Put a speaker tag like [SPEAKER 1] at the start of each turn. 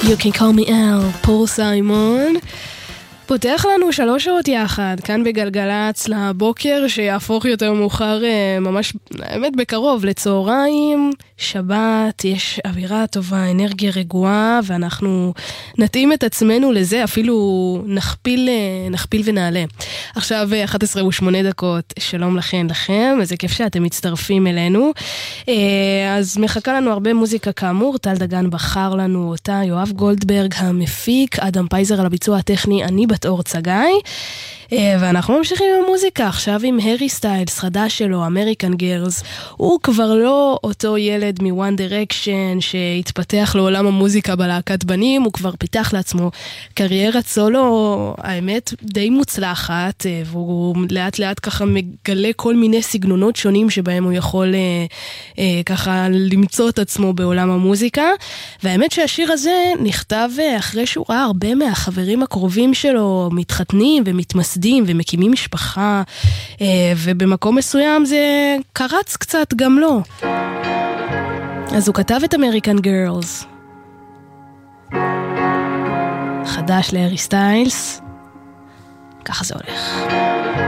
[SPEAKER 1] You can call me Al, פול סיימון. פותח לנו 3 שעות יחד, כאן בגלגלץ לבוקר שיהפוך יותר מאוחר, ממש, האמת בקרוב, לצהריים, שבת, יש אווירה טובה, אנרגיה רגועה, ואנחנו נתאים את עצמנו לזה, אפילו נכפיל ונעלה. עכשיו 11:08, שלום לכם, איזה כיף שאתם מצטרפים אלינו. אז מחכה לנו הרבה מוזיקה כאמור, טל דגן בחר לנו אותה, יואב גולדברג המפיק, אדם פייזר על הביצוע הטכני, אני בת אור צגי, ואנחנו ממשיכים עם המוזיקה, עכשיו עם הרי סטיילס, חדש שלו, אמריקן גרלס. הוא כבר לא אותו ילד מוואן דירקשן שהתפתח לעולם המוזיקה בלהקת בנים, הוא כבר פיתח לעצמו קריירת סולו, האמת די מוצלחת, והוא לאט לאט ככה מגלה כל מיני סגנונות שונים שבהם הוא יכול ככה למצוא את עצמו בעולם המוזיקה. והאמת שהשיר הזה נכתב אחרי שהוא ראה הרבה מהחברים הקרובים שלו מתחתנים ומתמסדים ומקימים משפחה, ובמקום מסוים זה קרץ קצת גם לו. אז הוא כתב את אמריקן גרלס, חדש להרי סטיילס, ככה זה הולך.